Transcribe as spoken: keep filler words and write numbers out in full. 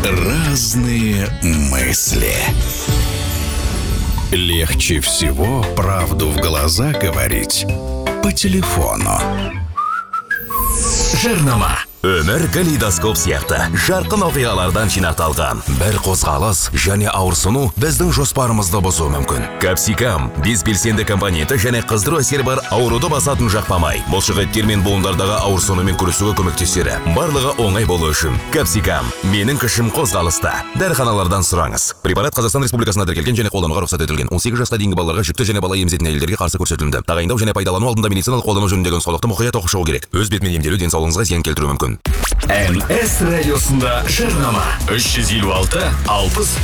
Разные мысли. Легче всего правду в глаза говорить по телефону. Жарнама. Өмір калейдоскоп сияқты жарқын оқиғалардан жинақталған бір қозғалыс және ауырсыну біздің жоспарымызды бұзуы мүмкін. Капсикам бес белсенді компоненті және қыздыру әсері бар ауруды басатын жақпамай, бұлшықеттер мен буындардағы ауырсынумен күресуге көмектесері. Барлығы оңай болу үшін. Капсикам менің күшім қозғалыста. Дәріханалардан сұраңыз. Препарат Қазақстан Республикасында тіркелген және қолдануға рұқсат етілген. он сегіз жасқа дейінгі балаларға, жүкті және бала емізетін әйелдерге қарсы көрсетілді. Тағайындау және пайдалану алдында медициналық қолдану жөніндегі нұсқаулықты мұқият оқып шығу керек. Өз бетімен емделу денсаулығыңызға зиян келтіруі мүмкін. эн эс радиосында жарнама. үш жүз елу алты алпыс